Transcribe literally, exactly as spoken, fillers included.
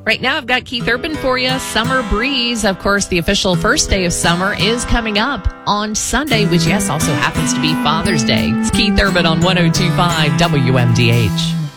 Right now, I've got Keith Urban for you. Summer Breeze. Of course, the official first day of summer is coming up on Sunday, which, yes, also happens to be Father's Day. It's Keith Urban on one oh two point five W M D H.